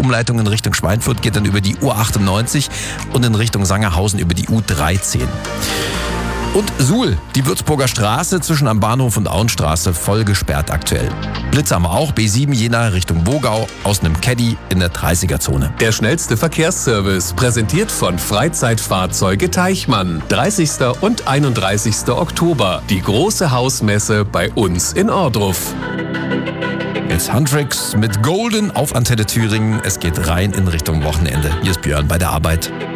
Umleitung in Richtung Schweinfurt geht dann über die U98 und in Richtung Sangerhausen über die U13. Und Suhl, die Würzburger Straße zwischen am Bahnhof und Auenstraße voll gesperrt aktuell. Blitze haben wir auch, B7 Jena Richtung Wogau aus einem Caddy in der 30er-Zone. Der schnellste Verkehrsservice, präsentiert von Freizeitfahrzeuge Teichmann. 30. und 31. Oktober, die große Hausmesse bei uns in Ohrdruf. Jetzt Huntrix mit Golden auf Antenne Thüringen. Es geht rein in Richtung Wochenende. Hier ist Björn bei der Arbeit.